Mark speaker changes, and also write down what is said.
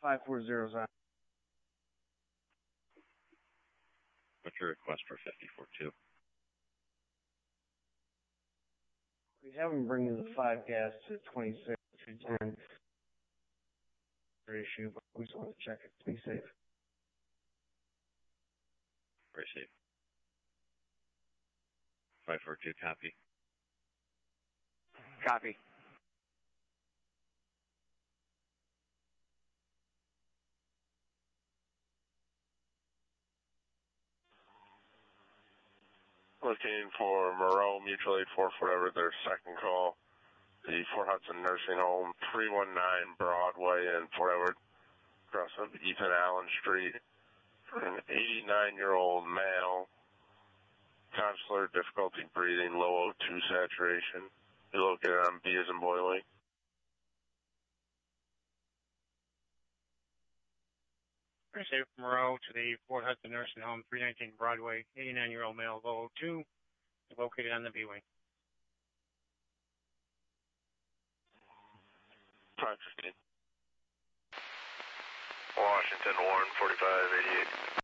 Speaker 1: 540's on.
Speaker 2: What's your request for 54-2?
Speaker 1: We have them bringing the 5 gas to 26 to 10 issue, but we just want to check it to be safe.
Speaker 2: Very safe. 542, copy.
Speaker 3: Copy.
Speaker 4: Looking for Moreau Mutual Aid 4, whatever their second call. The Fort Hudson Nursing Home, 319 Broadway in Fort Edward, across of Ethan Allen Street. For an 89-year-old male, consular difficulty breathing, low O2 saturation. You're located on B as in Boy Lake.
Speaker 5: Very safe, Moreau to the Fort Hudson Nursing Home, 319 Broadway, 89-year-old male, low O2, located on the B-Wing.
Speaker 4: 515.
Speaker 6: Washington, Warren, 4588.